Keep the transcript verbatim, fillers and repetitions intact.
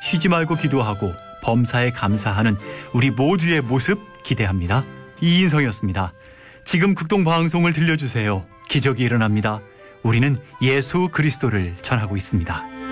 쉬지 말고 기도하고 범사에 감사하는 우리 모두의 모습 기대합니다. 이인성이었습니다. 지금 극동방송을 들려주세요. 기적이 일어납니다. 우리는 예수 그리스도를 전하고 있습니다.